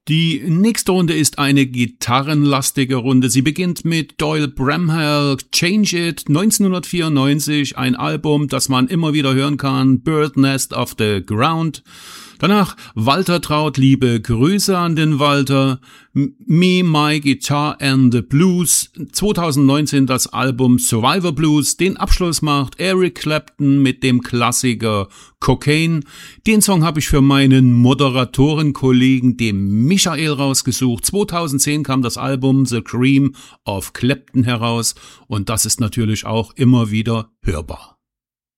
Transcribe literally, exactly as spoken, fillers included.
Die nächste Runde ist eine gitarrenlastige Runde. Sie beginnt mit Doyle Bramhall, Change It, neunzehnhundertvierundneunzig, ein Album, das man immer wieder hören kann, Bird Nest of the Ground. Danach Walter Traut, liebe Grüße an den Walter, Me, My Guitar and the Blues, zweitausendneunzehn das Album Survivor Blues, den Abschluss macht Eric Clapton mit dem Klassiker Cocaine. Den Song habe ich für meinen Moderatorenkollegen, dem Michael, rausgesucht. zweitausendzehn kam das Album The Cream of Clapton heraus und das ist natürlich auch immer wieder hörbar.